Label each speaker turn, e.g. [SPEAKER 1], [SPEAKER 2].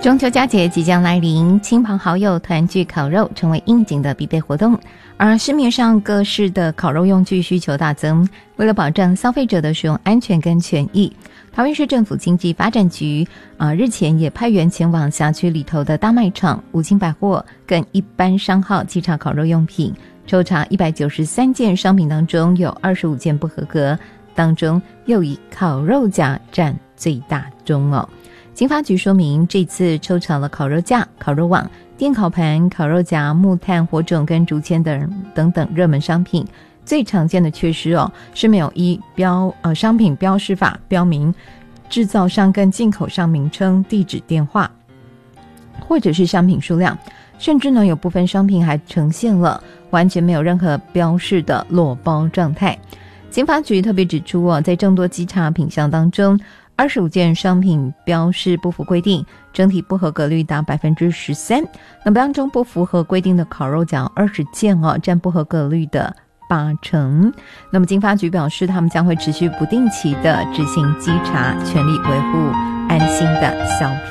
[SPEAKER 1] 中秋佳节即将来临，亲朋好友团聚烤肉成为应景的必备活动，而市面上各式的烤肉用具需求大增。为了保障消费者的使用安全跟权益，桃园市政府经济发展局日前也派员前往辖区里头的大卖场、五金百货跟一般商号稽查烤肉用品，抽查193件商品当中有25件不合格，当中又以烤肉架占最大宗哦。经发局说明，这次抽查了烤肉架、烤肉网、电烤盘、烤肉夹、木炭、火种跟竹签等等热门商品。最常见的缺失是没有依商品标示法标明制造商跟进口商名称、地址、电话，或者是商品数量，甚至呢有部分商品还呈现了完全没有任何标示的裸包状态。经发局特别指出在众多稽查品项当中，25件商品标示不符规定，整体不合格率达 13%。 那么当中不符合规定的烤肉夹20件占不合格率的80%。那么经发局表示，他们将会持续不定期的执行稽查，全力维护安心的消费。